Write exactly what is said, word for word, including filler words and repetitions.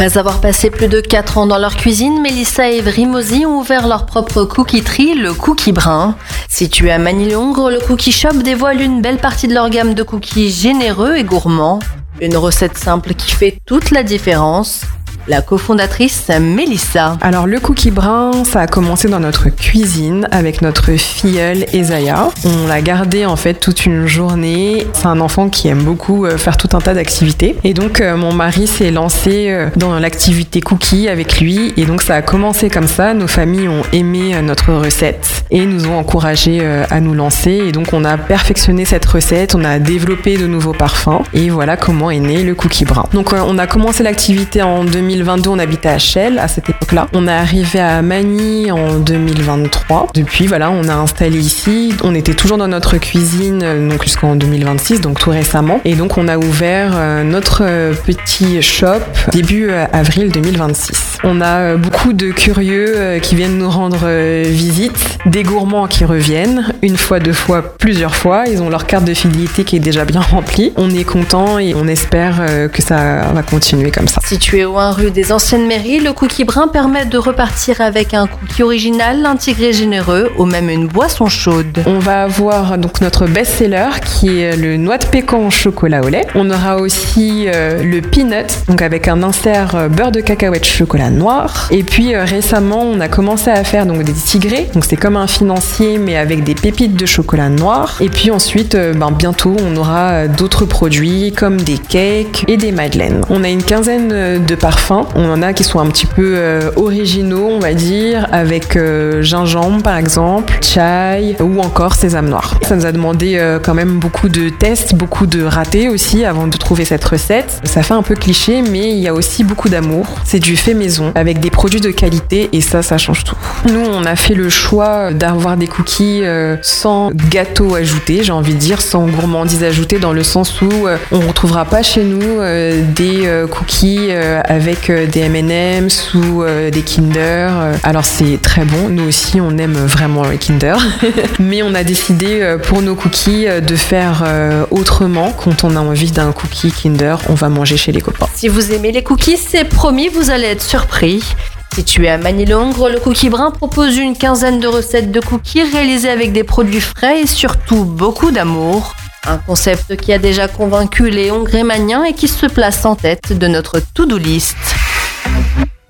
Après avoir passé plus de quatre ans dans leur cuisine, Mélissa et Evry Mozy ont ouvert leur propre cookie-tree, le Cookie Brun. Situé à Magny-Longres, le Cookie Shop dévoile une belle partie de leur gamme de cookies généreux et gourmands. Une recette simple qui fait toute la différence. La cofondatrice Mélissa. Alors le Cookie Brun, ça a commencé dans notre cuisine avec notre filleule Ezaya. On l'a gardé en fait toute une journée. C'est un enfant qui aime beaucoup faire tout un tas d'activités. Et donc euh, mon mari s'est lancé dans l'activité cookie avec lui. Et donc ça a commencé comme ça. Nos familles ont aimé notre recette et nous ont encouragés à nous lancer. Et donc on a perfectionné cette recette, on a développé de nouveaux parfums. Et voilà comment est né le Cookie Brun. Donc euh, on a commencé l'activité en deux mille vingt-deux, on habitait à Chelles à cette époque-là. On est arrivé à Magny en deux mille vingt-trois. Depuis, voilà, on a installé ici. On était toujours dans notre cuisine donc jusqu'en deux mille vingt-six, donc tout récemment. Et donc, on a ouvert euh, notre euh, petit shop début euh, avril deux mille vingt-six. On a euh, beaucoup de curieux euh, qui viennent nous rendre euh, visite, des gourmands qui reviennent une fois, deux fois, plusieurs fois. Ils ont leur carte de fidélité qui est déjà bien remplie. On est content et on espère euh, que ça va continuer comme ça. Situé au un rue des Anciennes Mairies, le Cookie Brun permet de repartir avec un cookie original, intégré généreux, ou même une boisson chaude. On va avoir donc notre best-seller qui est le noix de pécan au chocolat au lait. On aura aussi euh, le peanut, donc avec un insert euh, beurre de cacahuète chocolat noir. Et puis euh, récemment, on a commencé à faire donc des tigrés, donc c'est comme un financier mais avec des pépites de chocolat noir. Et puis ensuite, euh, ben, bientôt, on aura d'autres produits comme des cakes et des madeleines. On a une quinzaine de parfums. On en a qui sont un petit peu euh, originaux, on va dire, avec euh, gingembre par exemple, chai ou encore sésame noir. Ça nous a demandé euh, quand même beaucoup de tests, beaucoup de ratés aussi avant de trouver cette recette. Ça fait un peu cliché, mais il y a aussi beaucoup d'amour. C'est du fait maison avec des produits de qualité et ça, ça change tout. Nous, on a fait le choix d'avoir des cookies euh, sans gâteau ajouté, j'ai envie de dire, sans gourmandise ajoutée, dans le sens où euh, on ne retrouvera pas chez nous euh, des euh, cookies euh, avec euh, des M and M's ou euh, des Kinder. Alors c'est très bon, nous aussi on aime vraiment le Kinder. Mais on a décidé euh, pour nos cookies euh, de faire euh, autrement. Quand on a envie d'un cookie Kinder, on va manger chez les copains. Si vous aimez les cookies, c'est promis, vous allez être surpris. Situé à Magny-Longres, le Cookie Brun propose une quinzaine de recettes de cookies réalisées avec des produits frais et surtout beaucoup d'amour. Un concept qui a déjà convaincu les Hongrémaniens et qui se place en tête de notre to-do list.